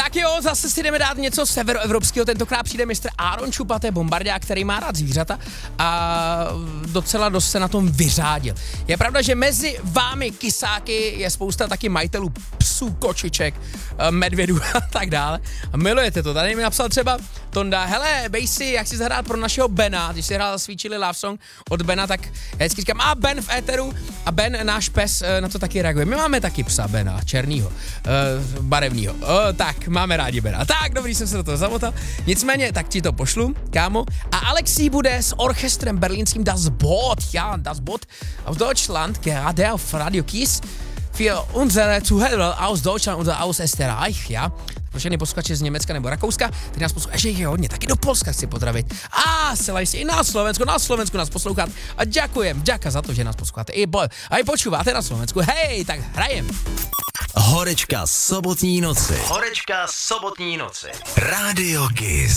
Tak jo, zase si jdeme dát něco severoevropského, tentokrát přijde mistr Aaron Čupaté, bombardák, který má rád zvířata a docela dost se na tom vyřádil. Je pravda, že mezi vámi kysáky je spousta taky majitelů psů, kočiček, medvědů a tak dále. A milujete to, tady mi napsal třeba Tonda, hele, bej si, jak si zahrát pro našeho Bena, když si hrál Sweet Chili Love Song od Bena, tak já vždycky říkám, Ben v éteru a Ben, náš pes, na to taky reaguje. My máme taky psa Bena, černýho, barevnýho. Tak, máme rádi Bena. Tak, dobrý, jsem se do toho zamotal. Nicméně, tak ti to pošlu, kámo. A Alexi bude s orchestrem berlínským Das Boot, ja, Das Boot aus Deutschland, gerade auf Radio Kies, für unsere Zuhörer aus Deutschland oder aus Österreich, ja. Pro všechny posluchače z Německa nebo Rakouska, který nás poslouchají, je hodně, taky do Polska chci pozdravit. A zcela jistě i na Slovensku nás poslouchat. A ďakujem za to, že nás posloucháte. I počúváte na Slovensku. Hej, tak hrajem. Horečka sobotní noci. Radio Kiss.